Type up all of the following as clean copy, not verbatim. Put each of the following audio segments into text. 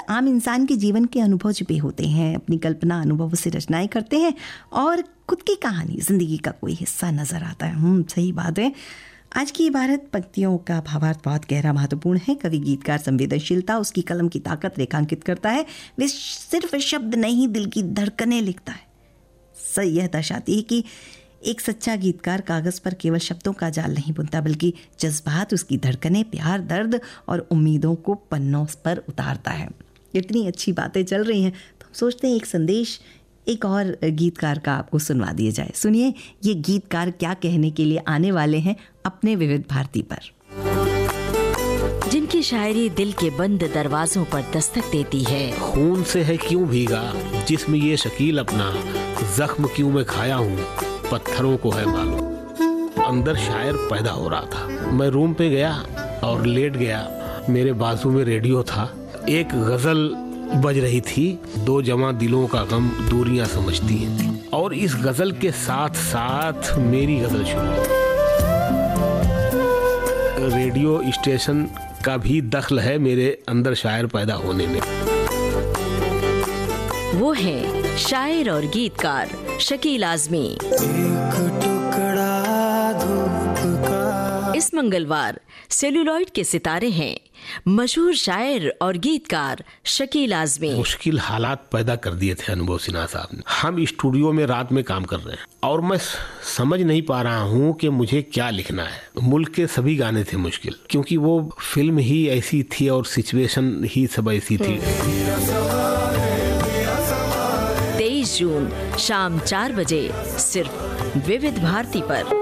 आम इंसान के जीवन के अनुभव छुपे होते हैं। अपनी कल्पना अनुभवों से रचनाएं करते हैं और खुद की कहानी जिंदगी का कोई हिस्सा नजर आता है। सही बात है। आज की इबारत पंक्तियों का भावार्थ बहुत गहरा महत्वपूर्ण है। कवि गीतकार संवेदनशीलता, उसकी कलम की ताकत रेखांकित करता है। वे सिर्फ शब्द नहीं, दिल की धड़कनें लिखता है। सही यह दर्शाती है कि एक सच्चा गीतकार कागज पर केवल शब्दों का जाल नहीं बुनता, बल्कि जज्बात, उसकी धड़कनें, प्यार, दर्द और उम्मीदों को पन्नों पर उतारता है। इतनी अच्छी बातें चल रही हैं तो हम सोचते हैं एक संदेश एक और गीतकार का आपको सुनवा दिया जाए। सुनिए ये गीतकार क्या कहने के लिए आने वाले हैं अपने विविध भारती पर। जिनकी शायरी दिल के बंद दरवाजों पर दस्तक देती है। खून से है क्यों भीगा जिस्म ये शकील अपना, जख्म क्यों मैं खाया हूँ पत्थरों को है मालूम। अंदर शायर पैदा हो रहा था। मैं रूम पे गया और लेट गया। मेरे बाजू में रेडियो था। एक गजल बज रही थी, दो जवां दिलों का गम दूरियां समझती हैं। और इस गजल के साथ साथ मेरी गजल शुरू। रेडियो स्टेशन का भी दखल है मेरे अंदर शायर पैदा होने में। वो है शायर और गीतकार शकील आजमी। इस मंगलवार सेलुलॉइड के सितारे हैं मशहूर शायर और गीतकार शकील आजमी। मुश्किल हालात पैदा कर दिए थे अनुभव सिन्हा साहब ने। हम स्टूडियो में रात में काम कर रहे हैं और मैं समझ नहीं पा रहा हूँ कि मुझे क्या लिखना है। मुल्क के सभी गाने थे मुश्किल, क्योंकि वो फिल्म ही ऐसी थी और सिचुएशन ही सब ऐसी थी। 23 जून शाम 4 बजे सिर्फ विविध भारती पर।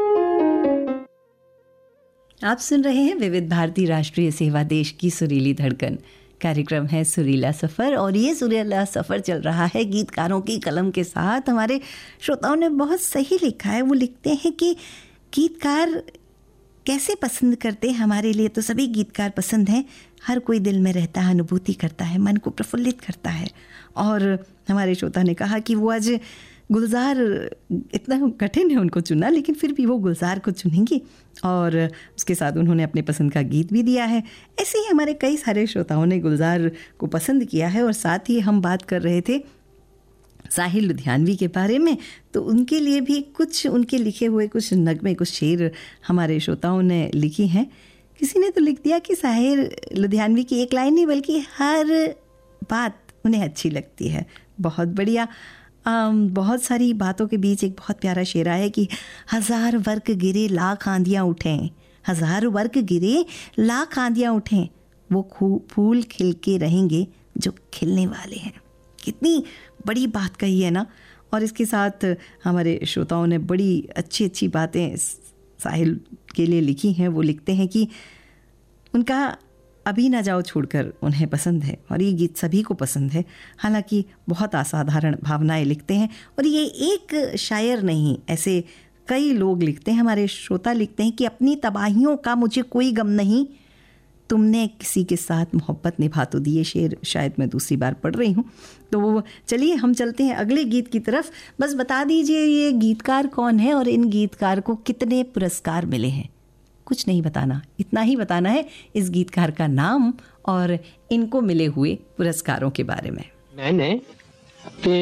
आप सुन रहे हैं विविध भारती राष्ट्रीय सेवा, देश की सुरीली धड़कन। कार्यक्रम है सुरीला सफ़र और ये सुरीला सफ़र चल रहा है गीतकारों की कलम के साथ। हमारे श्रोताओं ने बहुत सही लिखा है। वो लिखते हैं कि गीतकार कैसे पसंद करते हैं। हमारे लिए तो सभी गीतकार पसंद हैं। हर कोई दिल में रहता है, अनुभूति करता है, मन को प्रफुल्लित करता है। और हमारे श्रोता ने कहा कि वो आज गुलजार, इतना कठिन है उनको चुनना, लेकिन फिर भी वो गुलजार को चुनेंगी और उसके साथ उन्होंने अपने पसंद का गीत भी दिया है। ऐसे ही हमारे कई सारे श्रोताओं ने गुलजार को पसंद किया है। और साथ ही हम बात कर रहे थे साहिल लुधियानवी के बारे में, तो उनके लिए भी कुछ उनके लिखे हुए कुछ नगमे, कुछ शेर हमारे श्रोताओं ने लिखी हैं। किसी ने तो लिख दिया कि साहिल लुधियानवी की एक लाइन नहीं बल्कि हर बात उन्हें अच्छी लगती है। बहुत बढ़िया। बहुत सारी बातों के बीच एक बहुत प्यारा शेर है कि 1000 वर्क गिरे लाख आंधियाँ उठें, 1000 वर्क गिरे लाख आंधियाँ उठें, वो फूल खिल के रहेंगे जो खिलने वाले हैं। कितनी बड़ी बात कही है ना। और इसके साथ हमारे श्रोताओं ने बड़ी अच्छी अच्छी बातें साहिल के लिए लिखी हैं। वो लिखते हैं कि उनका अभी ना जाओ छोड़कर उन्हें पसंद है और ये गीत सभी को पसंद है। हालांकि बहुत असाधारण भावनाएं लिखते हैं और ये एक शायर नहीं, ऐसे कई लोग लिखते हैं। हमारे श्रोता लिखते हैं कि अपनी तबाहियों का मुझे कोई गम नहीं, तुमने किसी के साथ मोहब्बत निभा तो दी। ये शेर शायद मैं दूसरी बार पढ़ रही हूँ। तो चलिए हम चलते हैं अगले गीत की तरफ। बस बता दीजिए ये गीतकार कौन है और इन गीतकार को कितने पुरस्कार मिले हैं। कुछ नहीं बताना, इतना ही बताना है इस गीतकार का नाम और इनको मिले हुए पुरस्कारों के बारे में। मैंने